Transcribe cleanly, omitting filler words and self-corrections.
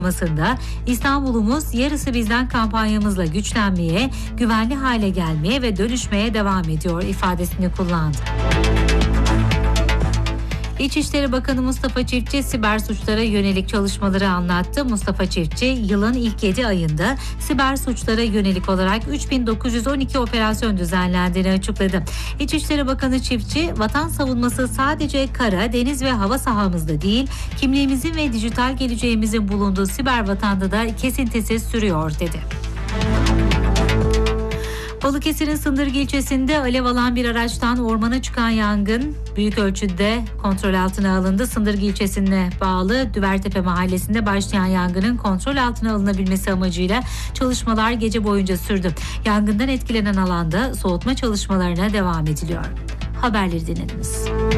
İstanbul'umuz yarısı bizden kampanyamızla güçlenmeye, güvenli hale gelmeye ve dönüşmeye devam ediyor ifadesini kullandı. İçişleri Bakanı Mustafa Çiftçi siber suçlara yönelik çalışmaları anlattı. Mustafa Çiftçi yılın ilk 7 ayında siber suçlara yönelik olarak 3912 operasyon düzenlendiğini açıkladı. İçişleri Bakanı Çiftçi, vatan savunması sadece kara, deniz ve hava sahamızda değil, kimliğimizin ve dijital geleceğimizin bulunduğu siber vatanda da kesintisiz sürüyor dedi. Balıkesir'in Sındırgı ilçesinde alev alan bir araçtan ormana çıkan yangın büyük ölçüde kontrol altına alındı. Sındırgı ilçesine bağlı Düvertepe mahallesinde başlayan yangının kontrol altına alınabilmesi amacıyla çalışmalar gece boyunca sürdü. Yangından etkilenen alanda soğutma çalışmalarına devam ediliyor. Haberleri dinlediniz.